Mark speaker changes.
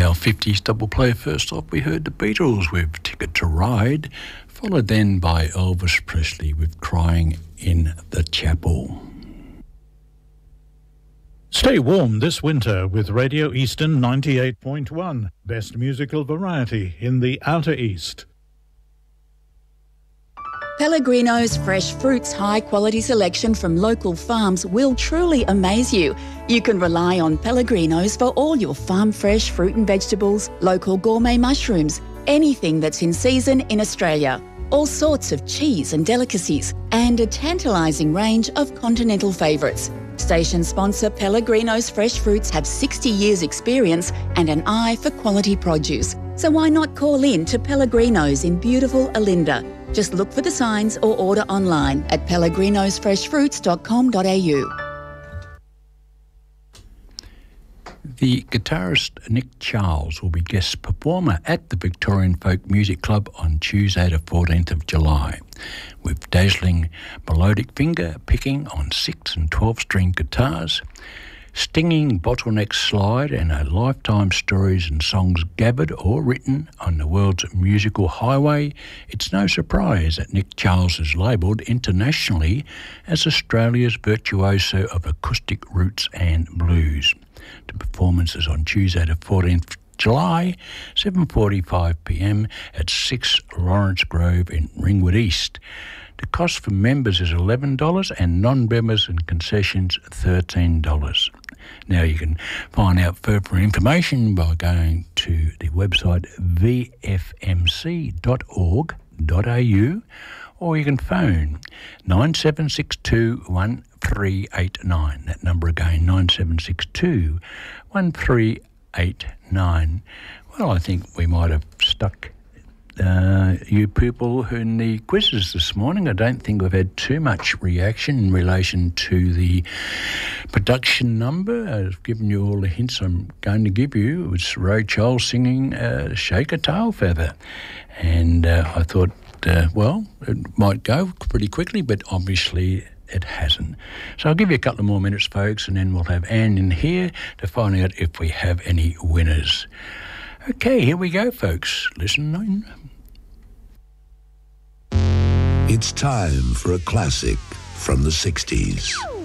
Speaker 1: our 50s double play. First off, we heard the Beatles with Ticket to Ride, followed then by Elvis Presley with Crying in the Chapel.
Speaker 2: Stay warm this winter with Radio Eastern 98.1, best musical variety in the Outer East.
Speaker 3: Pellegrino's fresh fruits high-quality selection from local farms will truly amaze you. You can rely on Pellegrino's for all your farm-fresh fruit and vegetables, local gourmet mushrooms, anything that's in season in Australia, all sorts of cheese and delicacies, and a tantalising range of continental favourites. Station sponsor Pellegrino's Fresh Fruits have 60 years' experience and an eye for quality produce. So why not call in to Pellegrino's in beautiful Olinda? Just look for the signs or order online at pellegrinosfreshfruits.com.au.
Speaker 1: The guitarist Nick Charles will be guest performer at the Victorian Folk Music Club on Tuesday the 14th of July, with dazzling melodic finger picking on 6 and 12-string guitars, stinging bottleneck slide, and a lifetime stories and songs gathered or written on the world's musical highway. It's no surprise that Nick Charles is labelled internationally as Australia's virtuoso of acoustic roots and blues. The performances on Tuesday the 14th July, 7:45pm at 6 Lawrence Grove in Ringwood East. The cost for members is $11 and non-members and concessions $13. Now you can find out further information by going to the website vfmc.org.au, or you can phone 9762 1389. That number again, 9762 1389. Well, I think we might have stuck you people in the quizzes this morning. I don't think we've had too much reaction in relation to the production number. I've given you all the hints I'm going to give you. It was Ray Charles singing Shake a Tail Feather. And I thought, well, it might go pretty quickly, but obviously it hasn't. So I'll give you a couple of more minutes, folks, and then we'll have Anne in here to find out if we have any winners. Okay, here we go, folks. Listen in.
Speaker 4: It's time for a classic from the 60s.